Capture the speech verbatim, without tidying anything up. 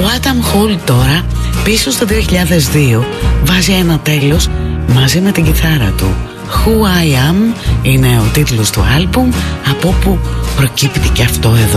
Ο Adam Hall τώρα, πίσω στο δύο χιλιάδες δύο, βάζει ένα τέλος μαζί με την κιθάρα του. Who I Am είναι ο τίτλος του άλμπουμ, από όπου προκύπτει και αυτό εδώ.